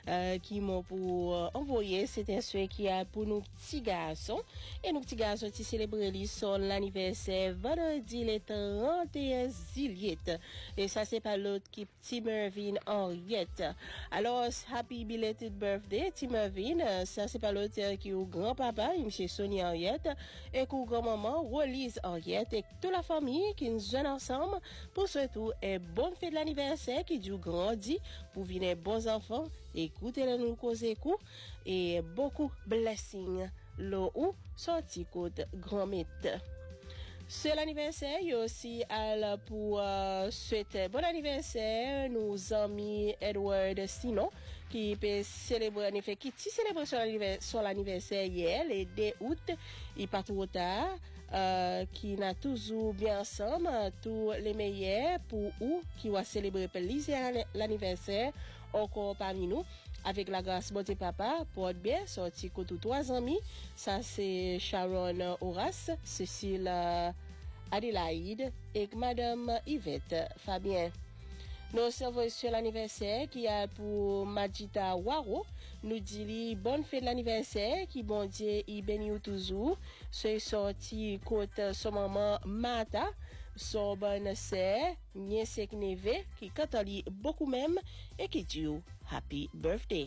qui m'ont pour envoyer. C'est un souhait qui a pour nous petits garçons. Et nous petits garçons qui célèbrent son l'anniversaire vendredi le 31 juillet. Et ça c'est pas l'autre qui petit Mervyn Henriette. Alors, happy belated birthday, Tim Mervyn. Ça c'est pas l'autre qui est au grand-papa, M. Sonny Henriette. Et qu'au grand-maman, Rolise Henriette. Et toute la famille qui nous joignent ensemble pour surtout et bonne fête de l'anniversaire qui du grandi pour venir bons enfants. Écoutez-le nous causer coup et beaucoup blessings. L'eau ou sorti côte grand mythe. C'est l'anniversaire, il y a aussi pour souhaiter bon anniversaire nos amis Edward Sinon qui peut célébrer en effet qui célèbre son anniversaire hier le 2 août il pas trop tard qui n'a toujours bien ensemble tous les meilleurs pour ou qui va célébrer l'anniversaire encore parmi nous. Avec la grâce de papa, porte bien, sorti côté 3 amis. Ça, c'est Sharon Horace, Cécile Adélaïde et Madame Yvette Fabien. Nous servons sur l'anniversaire qui a pour Majita Waro. Nous dit bonne fête de l'anniversaire qui bon Dieu y bénit toujours. C'est sorti côté son maman Mata, son bonne sœur, nièce Neve qui catholique beaucoup même et qui dit happy birthday.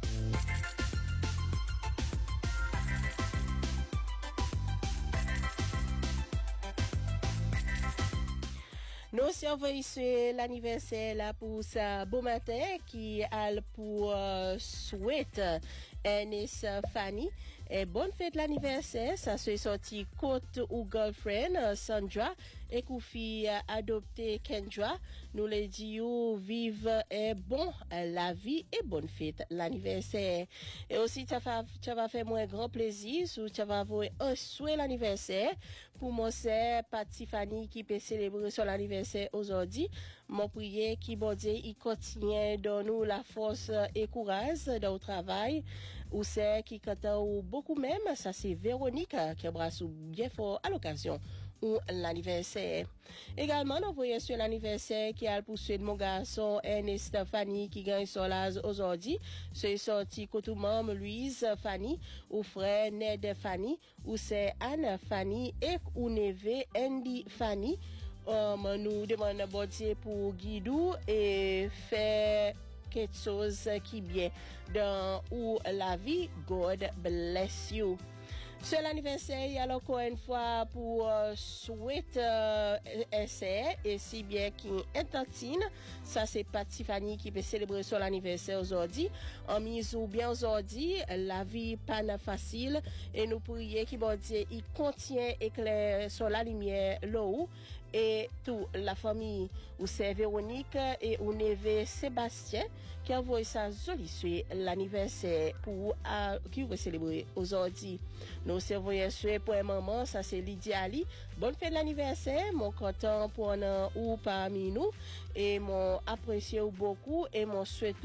Nous servons ici l'anniversaire là pour sa beau matin qui a pour souhaite Ernest Fanny et bonne fête l'anniversaire. Ça se sorti côte ou girlfriend Sandra et Koufi adopté Kendra. Nous les disons vive et bon la vie et bonne fête l'anniversaire. Et aussi tu vas faire moi un grand plaisir ou tu vas avoir un souhait l'anniversaire pour mon sœur Patty Fanny qui peut célébrer son anniversaire aujourd'hui. Mon prière qui bon Dieu il continue de nous la force et courage dans le travail ou c'est qui compte beaucoup même ça c'est Véronique qui embrasse bien fort à l'occasion ou l'anniversaire. Également nous voyons sur l'anniversaire qui a poursuivi mon garçon Ernest Fanny qui gagne son âge aujourd'hui. C'est sorti côté maman Louise Fanny ou frère Ned Fanny ou c'est Anne Fanny et ou neveu Andy Fanny. Nous demandons bon Dieu pour guidou et faire quelque chose qui bien dans où la vie. God bless you. C'est l'anniversaire, alors encore une fois pour souhaiter essai et si bien qui est tantine. Ça c'est Patty Fanny qui peut célébrer son anniversaire aujourd'hui. En mise ou bien aujourd'hui, la vie pas facile et nous prions qui bon Dieu il contient éclair sur la lumière l'eau et toute la famille ou c'est Véronique et ou neveu Sébastien qui envoie sa jolie suite l'anniversaire pour qui va célébrer aujourd'hui. Nous servons souhait pour maman, ça c'est Lydia Ali. Bonne fête de l'anniversaire, mon content pour ou parmi nous et mon apprécié beaucoup et mon souhait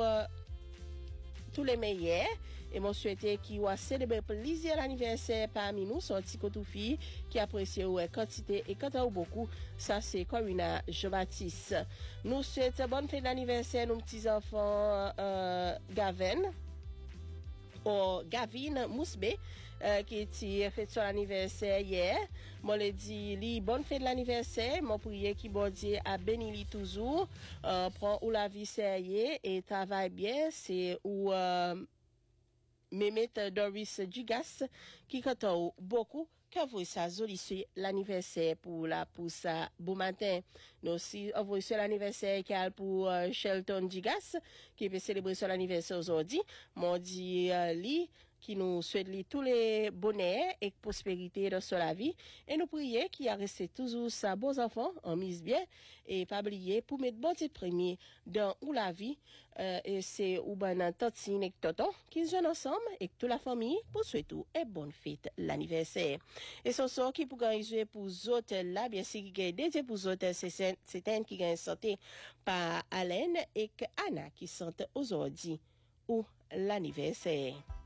tous les meilleurs et mon souhaité qui va célébrer plaisir l'anniversaire parmi nous sorti côté fille qui apprécie quantité et quantité beaucoup ça c'est Corina Jean-Baptiste. Nous souhaitons bonne fête d'anniversaire nos petits enfants Gavin Mousbe qui fait son anniversaire hier. Moi le dit li bonne fête de l'anniversaire, mon prière qui bon Dieu a béni li toujours, prend ou la vie sérieux et travaille bien, c'est où Mehmet Doris Dugas qui compte beaucoup qu'envoie sa jolie l'anniversaire pour ça bon matin. Nous aussi envoie l'anniversaire qui a pour Shelton Dugas qui peut célébrer son anniversaire aujourd'hui. Mon dit li qui nous souhaite tous les bonheurs et prospérité dans la vie et nous prions qu'il a resté toujours sa beaux enfants en mise bien et pas oublier pour mettre bon titre premier dans où la vie et c'est ou ben tantine et tonton qui sont ensemble et toute la famille pour souhaiter et bonne fête l'anniversaire et ce soir qui pour gagner pour autres là bien sûr qui gagne dédié pour autres c'est un qui gagne santé par Alain et Anna qui sont aujourd'hui ou l'anniversaire.